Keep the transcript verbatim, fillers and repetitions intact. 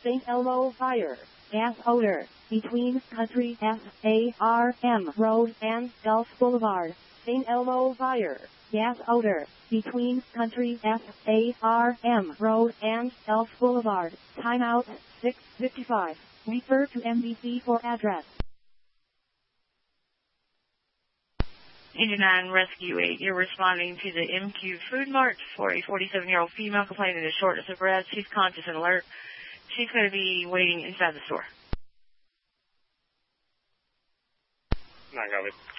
Saint Elmo Fire. Gas odor. Between Country F A R M Road and Gulf Boulevard. Saint Elmo Fire. Gas odor. Between Country F A R M Road and Gulf Boulevard. Timeout six fifty-five. Refer to M V C for address. Engine nine Rescue eight, you're responding to the M Q Food Mart for a forty-seven-year-old female complaining of shortness of breath. She's conscious and alert. She's going to be waiting inside the store. Nine, got it.